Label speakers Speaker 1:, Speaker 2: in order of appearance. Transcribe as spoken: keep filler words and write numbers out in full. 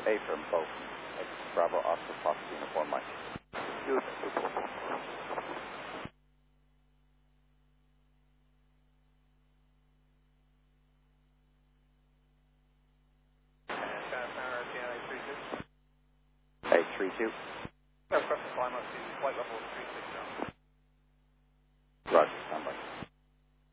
Speaker 1: from both. X Bravo Oscar Fox Uniform Mike.
Speaker 2: Use.
Speaker 1: eight three two.
Speaker 2: Aircraft climb up to flight level three six zero.
Speaker 1: Roger.